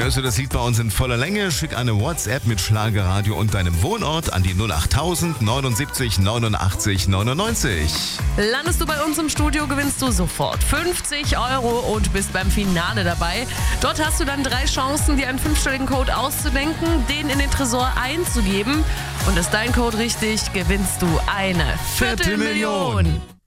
hörst du das Lied bei uns in voller Länge. Schick eine WhatsApp mit Schlagerradio und deinem Wohnort an die 08000 79 89 99. Landest du bei uns im Studio, gewinnst du sofort 50 € und bist beim Finale dabei. Dort hast du dann 3 Chancen, dir einen 5-stelligen Code auszudenken, den in den Tresor einzugeben. Und ist dein Code richtig, gewinnst du eine Viertelmillion.